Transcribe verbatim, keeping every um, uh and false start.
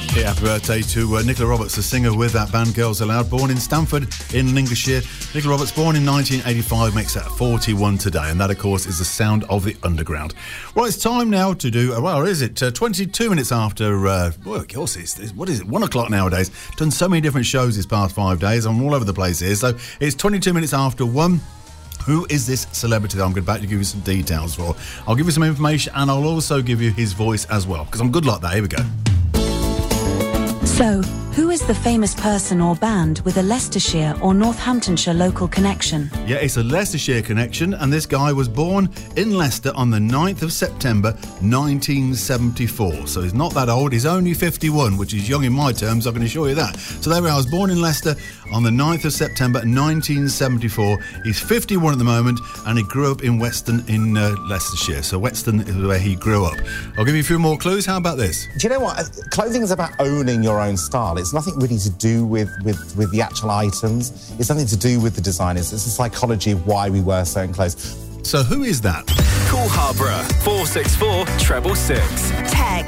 Yeah, happy birthday to uh, Nicola Roberts, the singer with that band Girls Aloud, born in Stamford in Lincolnshire. Nicola Roberts, born in nineteen eighty-five, makes that forty-one today, and that, of course, is the sound of the underground. Well, it's time now to do, uh, well, is it, uh, twenty-two minutes after, uh, well, of course, it's, it's, what is it, one o'clock nowadays. Done so many different shows this past five days. I'm all over the place here, so it's twenty-two minutes after one. Who is this celebrity that I'm about to give you some details for? I'll give you some information, and I'll also give you his voice as well, because I'm good like that. Here we go. So, who is the famous person or band with a Leicestershire or Northamptonshire local connection? Yeah, it's a Leicestershire connection, and this guy was born in Leicester on the ninth of September nineteen seventy-four. So he's not that old, he's only fifty-one, which is young in my terms, I can assure you that. So there we are, I was born in Leicester on the ninth of September nineteen seventy-four. He's fifty-one at the moment, and he grew up in Weston in uh, Leicestershire. So Weston is where he grew up. I'll give you a few more clues. How about this? Do you know what? Clothing is about owning your own style. It's nothing really to do with, with, with the actual items. It's nothing to do with the designers. It's the psychology of why we wear certain clothes. So who is that? Call Harborough four six four, treble six. Text